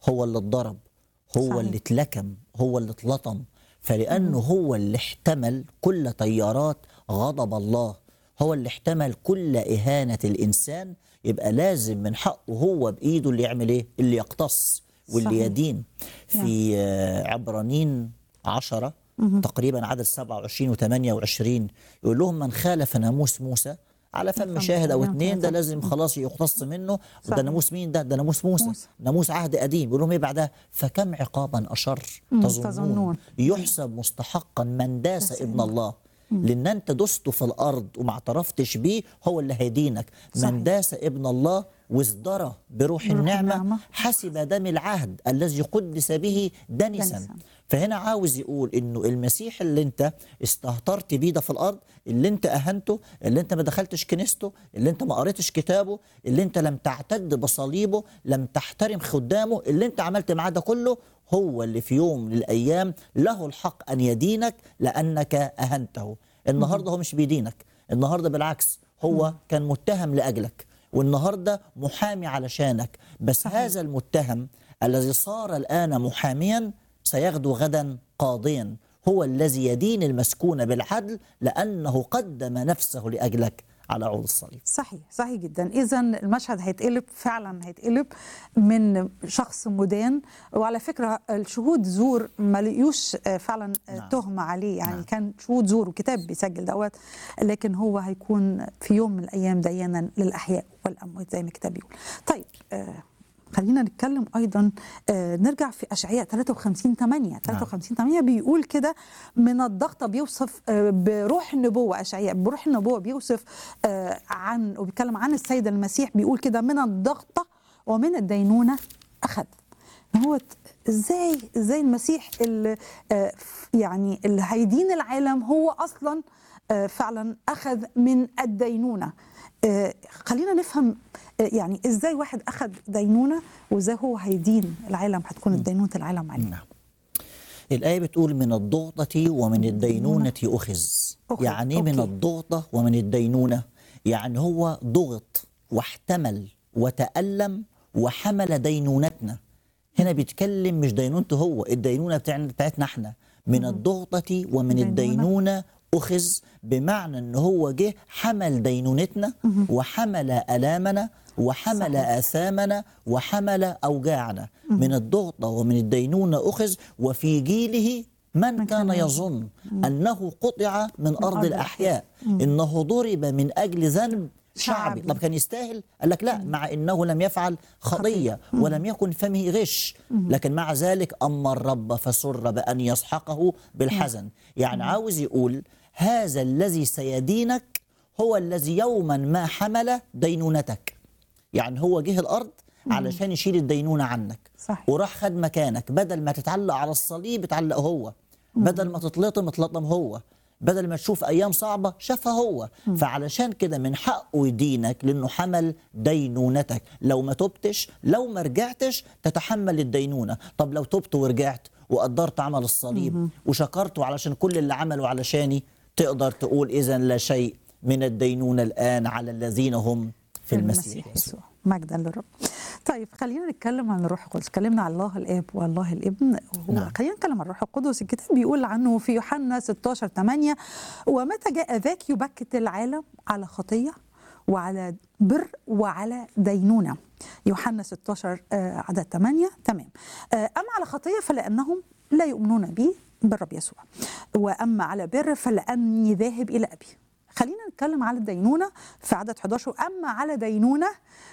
هو اللي اتضرب، هو صحيح. اللي اتلكم، هو اللي اتلطم. فلأنه هو اللي احتمل كل تيارات غضب الله، هو اللي احتمل كل إهانة الإنسان، يبقى لازم من حقه هو بإيده اللي يعمل إيه؟ اللي يقتص واللي صحيح. يدين. في عبرانيين 10 تقريبا عدد 27 و28 يقول لهم: من خالف ناموس موسى على فم شاهد او اتنين ده لازم خلاص يقتص منه. وده ناموس مين؟ ده ناموس موسى، ناموس عهد قديم. يقول لهم ايه بعدها؟ فكم عقابا اشر تظنون يحسب مستحقا من داس ابن الله. لان انت دسته في الارض وما اعترفتش بيه، هو اللي هيدينك. من داس ابن الله وازدرى بروح النعمه حسب دم العهد الذي قدس به دنسا. فهنا عاوز يقول انه المسيح اللي انت استهترت بيه ده في الارض، اللي انت اهنته، اللي انت ما دخلتش كنيسته، اللي انت ما قريتش كتابه، اللي انت لم تعتد بصليبه، لم تحترم خدامه، اللي انت عملت معاه ده كله، هو اللي في يوم من الايام له الحق ان يدينك لانك اهنته. النهارده هو مش بيدينك، النهارده بالعكس هو كان متهم لاجلك، والنهارده محامي علشانك. بس هذا المتهم الذي صار الان محاميا سيغدو غدا قاضيا، هو الذي يدين المسكون بالعدل لأنه قدم نفسه لأجلك على عود الصليب. صحيح، صحيح جدا. إذا المشهد هيتقلب، فعلا هيتقلب من شخص مدان. وعلى فكرة الشهود زور ما لقيوش فعلا تهمة عليه، يعني كان شهود زور وكتاب بيسجل دوت، لكن هو هيكون في يوم من الأيام ديانا للأحياء والأموات زي ما الكتاب بيقول. طيب خلينا نتكلم أيضا، نرجع في أشعياء 53:8 بيقول كده: من الضغط، بيوصف بروح النبوة. أشعياء بروح النبوة بيوصف عن وبيتكلم عن السيد المسيح، بيقول كده: من الضغط ومن الدينونة أخذ. هو ازاي المسيح اللي يعني اللي هيدين العالم هو أصلا فعلا أخذ من الدينونة. خلينا نفهم يعني ازاي واحد اخذ دينونه وازاي هو هيدين العالم، هتكون دينونه العالم عليه. نعم. الآية بتقول: من الضغطة ومن الدينونة أخذ. يعني ايه من الضغطة ومن الدينونة؟ يعني هو ضغط واحتمل وتألم وحمل دينونتنا. هنا بيتكلم مش دينونته هو، الدينونة بتاعتنا احنا. من الضغطة ومن الدينونة أخذ، بمعنى أنه هو جه حمل دينونتنا وحمل ألامنا وحمل آثامنا وحمل أوجاعنا. من الضغطة ومن الدينونة أخذ، وفي جيله من كان يظن أنه قطع من أرض الأحياء، إنه ضرب من أجل ذنب شعبي. طب كان يستاهل؟ قال لك لا، مع إنه لم يفعل خطية ولم يكن فمه غش، لكن مع ذلك أما الرب فسر بأن يسحقه بالحزن. يعني عاوز يقول هذا الذي سيدينك هو الذي يوما ما حمل دينونتك. يعني هو جه الأرض علشان يشيل الدينونة عنك. صحيح. وراح خد مكانك، بدل ما تتعلق على الصليب اتعلق هو، بدل ما تتلطم اتلطم هو، بدل ما تشوف أيام صعبة شافها هو. فعلشان كده من حقه يدينك لأنه حمل دينونتك. لو ما تبتش، لو ما رجعتش، تتحمل الدينونة. طب لو تبت ورجعت وقدرت عمل الصليب وشكرته علشان كل اللي عمله علشاني، تقدر تقول إذن لا شيء من الدينونة الآن على الذين هم في المسيح يسوع. مجدا للرب. طيب خلينا نتكلم عن الروح القدس. اتكلمنا عن الله الاب والله الابن، خلينا نتكلم عن الروح القدس. الكتاب بيقول عنه في يوحنا 16:8: ومتى جاء ذاك يبكت العالم على خطيه وعلى بر وعلى دينونه. يوحنا 16 عدد 8. تمام. اما على خطيه فلانهم لا يؤمنون بي، بالرب يسوع، واما على بر فلاني ذاهب الى ابي. خلينا نتكلم على الدينونة في عدد 11: أما على دينونة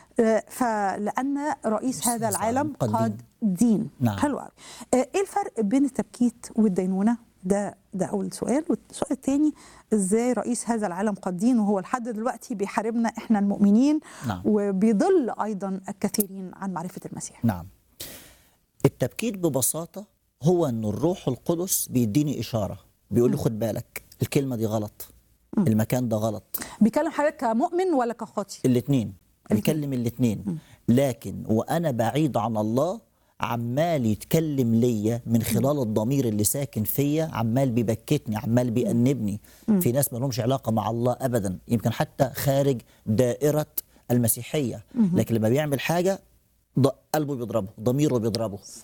فلأن رئيس هذا العالم قد دين. نعم. حلو قوي. إيه الفرق بين التبكيت والدينونة؟ ده أول سؤال. والسؤال الثاني: إزاي رئيس هذا العالم قد دين وهو لحد دلوقتي بيحاربنا إحنا المؤمنين؟ نعم. وبيضل أيضا الكثيرين عن معرفة المسيح. نعم. التبكيت ببساطة هو أن الروح القدس بيديني إشارة، بيقول لي خد بالك الكلمة دي غلط، المكان ده غلط. بيكلم حضرتك كمؤمن ولا كخاطي؟ الاثنين، بيكلم الاثنين. لكن وأنا بعيد عن الله عمال يتكلم ليا من خلال الضمير اللي ساكن فيا، عمال بيبكتني، عمال بيأنبني. في ناس ما لهمش علاقة مع الله أبدا، يمكن حتى خارج دائرة المسيحية، لكن لما بيعمل حاجة قلبه بيضربه، ضميره بيضربه،